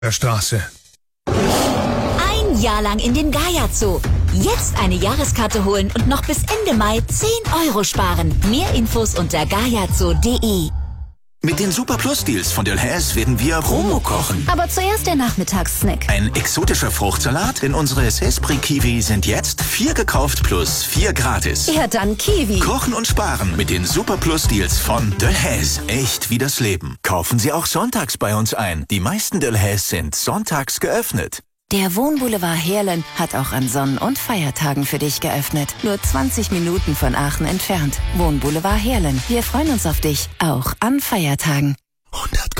der Straße. Ein Jahr lang in den Gaia Zoo. Jetzt eine Jahreskarte holen und noch bis Ende Mai 10 € sparen. Mehr Infos unter gaiazoo.de. Mit den Super Plus Deals von Delhaize werden wir Promo kochen. Aber zuerst der Nachmittagssnack. Ein exotischer Fruchtsalat, denn unsere Esprit Kiwi sind jetzt 4 gekauft plus 4 gratis. Ja, dann Kiwi. Kochen und sparen mit den Super Plus Deals von Delhaize. Echt wie das Leben. Kaufen Sie auch sonntags bei uns ein. Die meisten Delhaize sind sonntags geöffnet. Der Wohnboulevard Heerlen hat auch an Sonn- und Feiertagen für dich geöffnet. Nur 20 Minuten von Aachen entfernt. Wohnboulevard Heerlen. Wir freuen uns auf dich, auch an Feiertagen. 100